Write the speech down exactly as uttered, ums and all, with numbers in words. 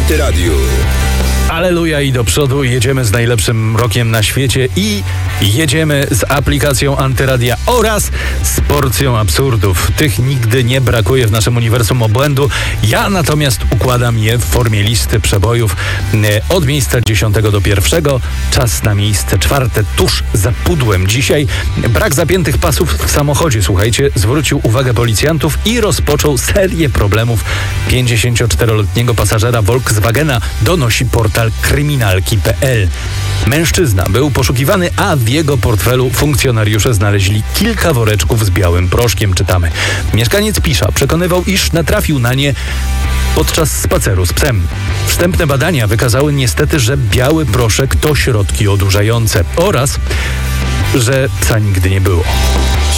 Antyradiu. Aleluja i do przodu, jedziemy z najlepszym rokiem na świecie i jedziemy z aplikacją Antyradia oraz z porcją absurdów. Tych nigdy nie brakuje w naszym uniwersum obłędu. Ja natomiast układam je w formie listy przebojów od miejsca dziesiątego do pierwszego. Czas na miejsce czwarte, tuż za pudłem. Dzisiaj brak zapiętych pasów w samochodzie, słuchajcie, zwrócił uwagę policjantów i rozpoczął serię problemów pięćdziesięcioczteroletniego pasażera Volkswagena, donosi portal kryminalki kropka pe el. Mężczyzna był poszukiwany, a w jego portfelu funkcjonariusze znaleźli kilka woreczków z białym proszkiem, czytamy. Mieszkaniec Pisza przekonywał, iż natrafił na nie podczas spaceru z psem. Wstępne badania wykazały niestety, że biały proszek to środki odurzające oraz, że psa nigdy nie było.